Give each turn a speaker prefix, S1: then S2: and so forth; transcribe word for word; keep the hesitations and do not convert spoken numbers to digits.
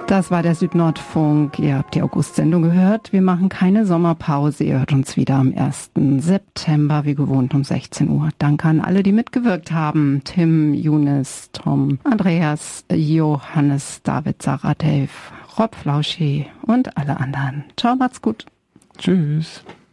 S1: Das war der Südnordfunk. Ihr habt die August-Sendung gehört. Wir machen keine Sommerpause. Ihr hört uns wieder am ersten September, wie gewohnt, um sechzehn Uhr. Danke an alle, die mitgewirkt haben. Tim, Younes, Tom, Andreas, Johannes, David, Sarah, Dave, Rob Flauschi und alle anderen. Ciao, macht's gut.
S2: Tschüss.